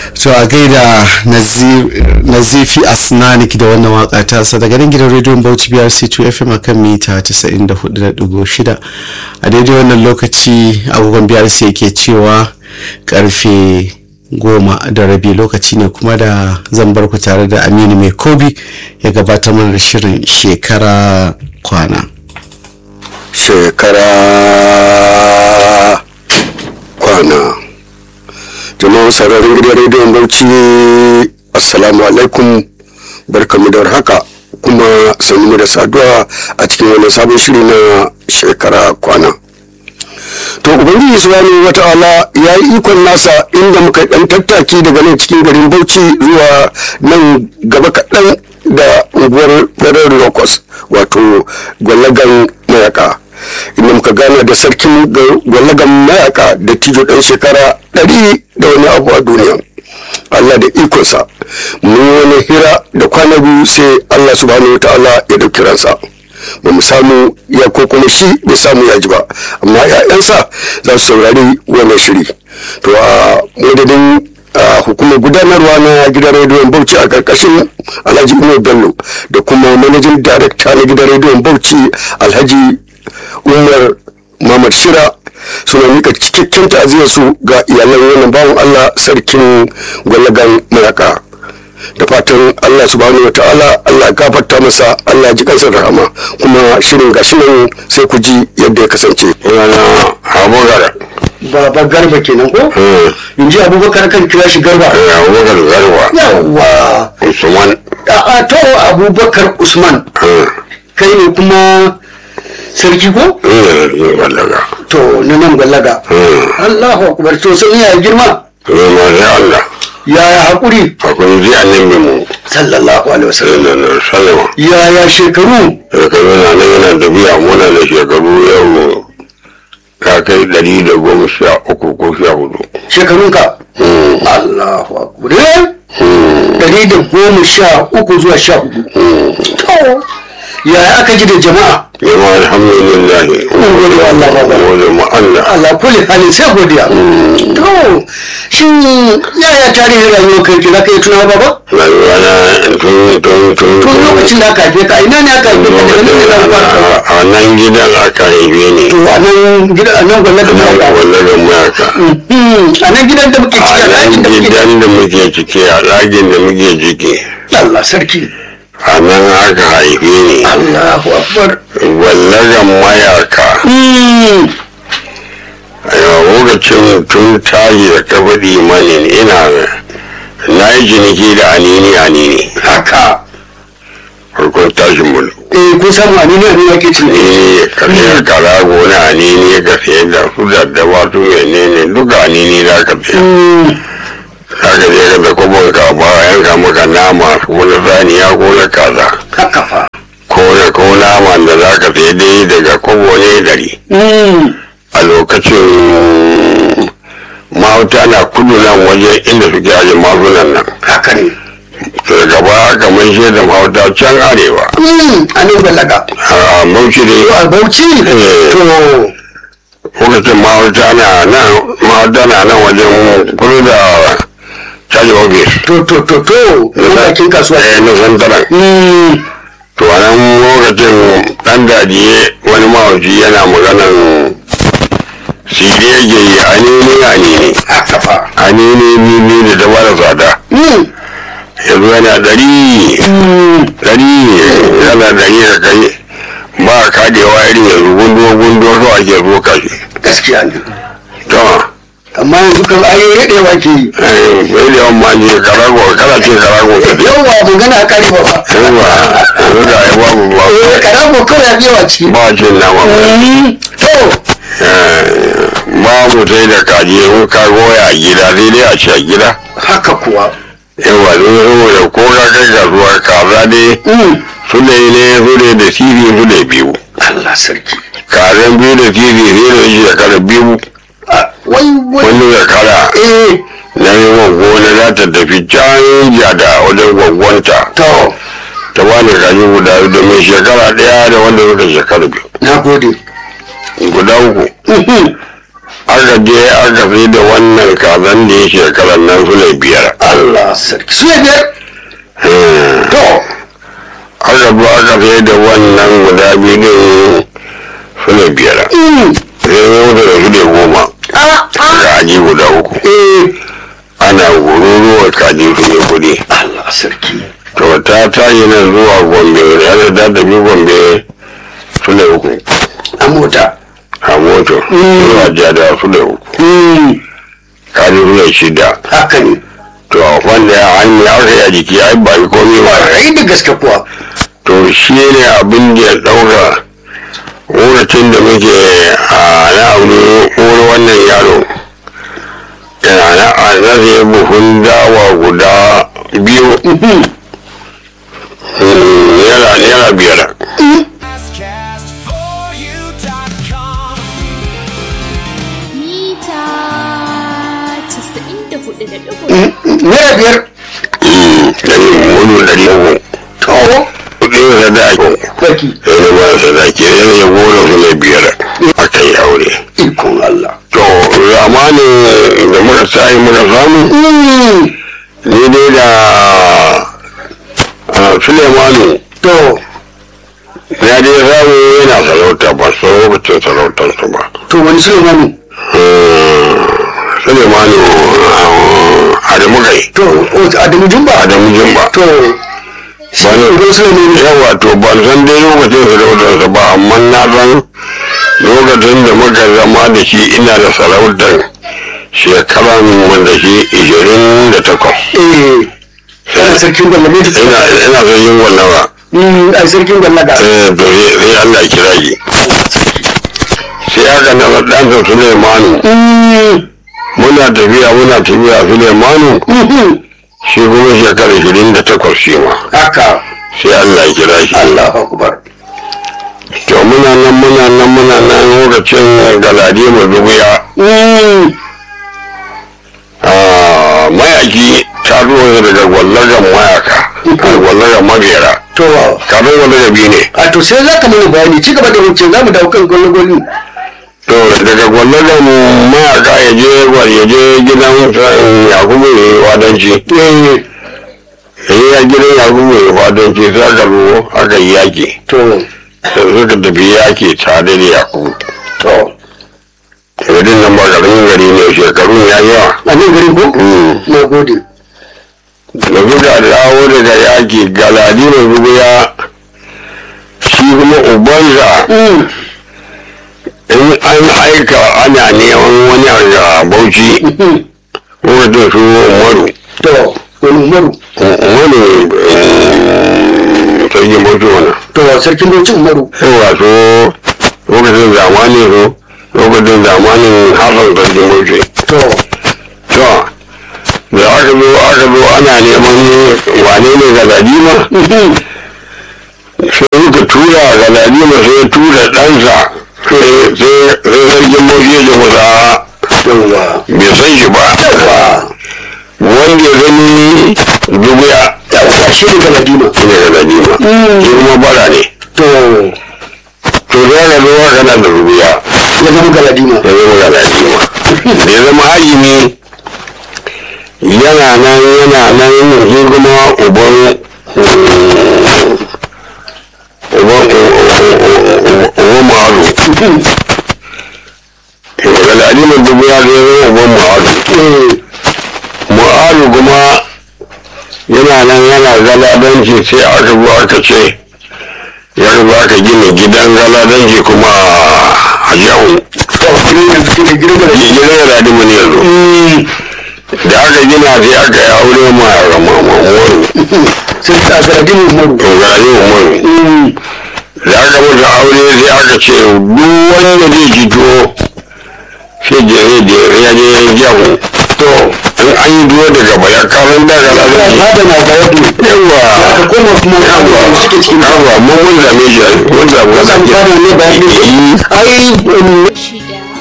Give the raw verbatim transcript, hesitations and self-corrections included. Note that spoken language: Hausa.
to a gaida nazifi asnanik da wannan waka ta sa daga nan gidan rediyon Bauchi B R C two F M akan mita casa'in da hudu da digo shida a daidai wannan lokaci agogon B R C yake cewa karfe goma da rabi. Lokaci ne kuma da zan bar ku tare da Aminu Mai Kobi ya gabatar mana da shirin shekara kwana. Shekara kwana. Jama'a sararin gidan rediyon Bauchi, assalamu alaikum, barkamu da haka kuma sannu da saduwa a cikin wani sabon shiri na shekara kwana. To ubangiji subhanahu wata'ala ya yi ikon nasa inda muka dan tattaki daga nan cikin garin Bauchi zuwa nan gaba kaɗan da unguwar Federal Locus wato gwallagan mayaka, inda muka gana da sarkin gwallagan mayaka da tijo ɗan shekara ɗari da wani abu a duniya. Allah da ikonsa mun wani hira da kwana biyu sai Allah subhanahu wata'ala ya dauki ransa. Ba mu samu ya ko kuma shi bai samu ya ji ba, amma ya'yansa za su saurari wannan shiri. To a madadin hukumar gudanarwa na gidan rediyon Bauchi a karkashin Alhaji Umar Bello da kuma manajin darakta na gidan rediyon Bauchi Alhaji Umar Muhammad Shira suna mika cikakken ta'aziyar su ga iyalan wannan bawan Allah sarkin gwallagan mayaka. Da fatan Allah subhanahu wataala Allah ya gafarta masa, Allah ya ji kansa rahama, kuma shirin gashi nan sai ku ji yadda ya kasance. Yana Abubakar. Baba Garba kenan ko? In ji Abubakar kan kira shi Garba. Abubakar Garba. Yawwa. Usman. A to Abubakar Usman. Kai ne kuma sarki ko? Eh, Gwallaga. To na nan Gwallaga. Allahu akbar, to sai ya girma. Girma da Allah. Yaya hakuri? Hakuri zai annabi mu. Sallallahu alaihi wasallam. Sallallahu alaihi wasallam. Yaya shekaru? Shekaru na nan yana da biya muna da shekaru yau ka kai ɗari da goma sha uku ko sha hudu. Shekarunka? Allahu akbar. Ɗari da goma sha uku zuwa sha hudu. To yaya aka ji da jama'a? Jama'a alhamdulillah. Gode wa Allah baba. Gode ma Allah. Allah kulli halin sai godiya. To shin yaya tarihin rayuwar kai kira kai tuna baba? Rayuwa na tun tun tun. Tun lokacin da aka haife ka ina ne aka haife ka daga nan da ka a nan gidan aka haife ni. To a nan gidan a nan gwallagan mayaka. Gwallagan mayaka. A nan gidan da muke ciki a ɗakin da muke gidan da muke ciki a ɗakin da muke ciki. Allah sarki. A nan aka haife ni. Allahu akbar. Gwallagan mayaka. A lokacin tun tashi da ka faɗi mani ina na yi ciniki da anini anini. Haka. Farkon tashin mu. Eh kun samu anini anini ake cin. Eh ka sayar karago na anini ka sayar da su daddawa su menene duka anini za ka sayar. Za ka je ka da kwabon ka ba yanka maka nama ko na saniya ko na kaza. Haka fa. Ko na ko naman da za ka sayar dai daga kwabo ne dari. A lokacin mahauta na kudu nan waje inda suke aje mazunan nan. Haka ne. Da gaba haka mai shi da mahauta can arewa. A nan Gwallaga. A Bauchi ne. A Bauchi? To. Lokacin mahauta na nan mahauta na nan wajen kudu da caji ofis. To to to to. Bakin kasuwa. Eh na santaran. To a nan lokacin ɗan dadiye wani mahauci yana maganan sire yake yi anini anini. Haka fa. Anini ni da ta bada tsada. Yanzu yana ɗari. Ɗari yana ɗari da kai. Ba kadewa irin yanzu gundo gundo so ake zo kashi. Gaskiya ne. To. Amma yanzu kan ayi raɗewa ke yi. Eh, bai da yawan ma ne karago kana ce karago ka ce. Yawwa magana a kare ba. Yawwa yanzu da ya babu ba. Eh karago kawai ya biyawa ciki. Ba cin nama ba. To. Babu sai da kaji in ka goya a gida sai dai a ci a gida. Haka kuwa. Yawa saboda ko ka kai kasuwa kaza dai su ne ne su ne da siri su ne biyu. Allah sarki. Kazan biyu da siri sai da shi shekara biyu. Wai wai. Wani shekara Eh. na yi gwaggona za ta tafi can jada wajen gwaggwanta. To. Ta bani kaji guda domin shekara ɗaya da wanda suka shekara biyu. Na gode. Guda uku. aka je aka fi da wannan kazan da ya shekarar nan sule biyar. Allah sarki sule biyar to aka zo aka fi da wannan guda biyu din sule biyar sai ya wuce da sule goma kaji guda uku ana gururuwa kaji sule kudi. Allah sarki to ta tayi nan zuwa gombe da ta tafi gombe sule uku a mota a moto zuwa jada sule uku kaji sule shida haka ne to wanda ya hanyi aka yi a jiki ya yi ba yi komi ba rai da gaske kuwa to shi ne abin da ya ɗauka lokacin da muke a na aure uwar wannan yaro yana na a zai buhun dawa guda biyu naira naira biyar naira biyar dari wani dari uku to kudin sadaki sarki yana ba sadaki yana ya gona su ne biyar aka yi aure ikon Allah to zamanin da muka sa'i muka samu ni dai da Sulemanu to ya dai samu yana sarauta ba su lokacin sarautarsa ba to wani Sulemanu Sulemanu Adamu kai to Adamu Jumba Adamu Jumba to wani yawa to ban san dai lokacin sarautarsa ba amma na san lokacin da muka zama da shi ina da sarautar shekaran wanda shi ishirin da takwas eh yana sarkin gwamnati ina ina sarkin gwallawa ai sarkin gwamnati eh to sai Allah ya kira shi sai aka na ɗansa Sulemanu muna tafiya muna tafiya Sulemanu shi kuma shekara ishirin da takwas shi ma haka sai Allah ya kira shi Allahu akbar to muna nan muna nan muna nan lokacin galadi mu dubuya mayaki ta zuwa daga gwallagan mayaka gwallagan mabera to kafin gwallagan biyu ne a to sai za ka mana bayani ci gaba da wuce za mu dawo kan gwallagwalin to daga gwallagan mayaka ya je ya je gidan yakubu ya yi wadanci ya gidan yakubu ya yi wadanci sai aka zo aka yi yaki to suka tafi yaki tare da yakubu to wadin nan ba garin gari ne shekaru ya yawa a nan garin ko na gode da suka dawo daga yaki galadi mai rubuya shi kuma ubansa in an aika ana neman wani a bauchi lokacin su umaru to wani umaru umaru sarkin bauchi wana to sarkin bauchi umaru yawa so lokacin zamanin su lokacin zamanin hasan sarkin bauchi to to da aka zo aka zo ana neman wane ne galadima sai suka tura galadima sai ya tura ɗansa sai sarkin bauchi ya ce masa bai san shi ba wanda ya gani dubuya shi ne galadima shi ne galadima shi kuma bara ne to to za ka zo kana da rubuya ya zama galadima ya zama galadima da ya zama hajimi yana nan yana nan shi kuma uban uban uban ma'azu galadima dubuya zai zama uban ma'azu ma'azu kuma yana nan yana galadanci sai aka zo aka ce ya riga aka gina gidan galadanci kuma a yau gidan galadima ne yanzu da aka gina sai aka yi aure ma umaru sai ta galadima umaru galadima umaru da aka mutu aure sai aka ce duk wanda zai fito sai jere da ya je jahu to in an yi duwa daga baya karan da galadima ba da na ga yadda yawa ka koma kuma yawa suke cikin yawa mun mun zame shi mun zame wasan fara ne ba ne ai